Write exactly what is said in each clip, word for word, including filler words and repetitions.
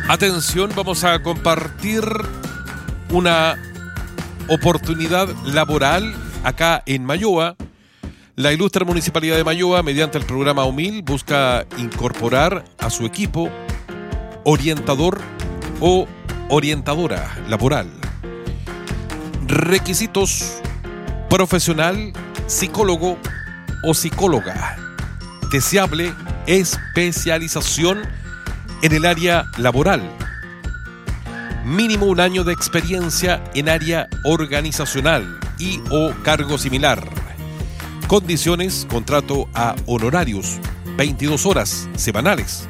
Atención, vamos a compartir una oportunidad laboral acá en Mayoa. La ilustre Municipalidad de Mayoa, mediante el programa O M I L, busca incorporar a su equipo orientador o orientadora laboral. Requisitos: profesional, psicólogo o psicóloga. Deseable especialización en el área laboral. Mínimo un año de experiencia en área organizacional y o cargo similar. Condiciones: contrato a honorarios, veintidós horas semanales.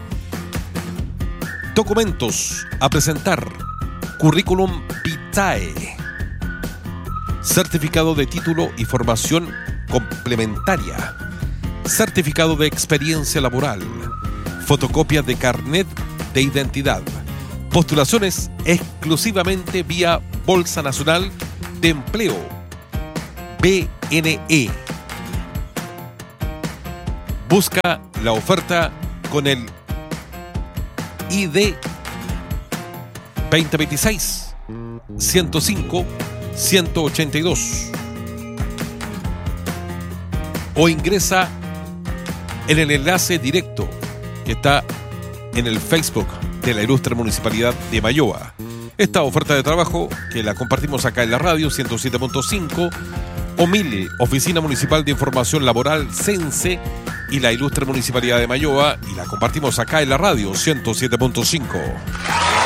Documentos a presentar: currículum vitae, certificado de título y formación complementaria, certificado de experiencia laboral, fotocopia de carnet de identidad. Postulaciones exclusivamente vía Bolsa Nacional de Empleo, B N E. Busca la oferta con el I D veinte veintiséis ciento cinco ciento ochenta y dos o ingresa en el enlace directo que está en el Facebook de la ilustre Municipalidad de Mayoa. Esta oferta de trabajo que la compartimos acá en la radio ciento siete punto cinco, O M I L, Oficina Municipal de Información Laboral, CENSE, y la ilustre Municipalidad de Mayoa, y la compartimos acá en la radio ciento siete punto cinco.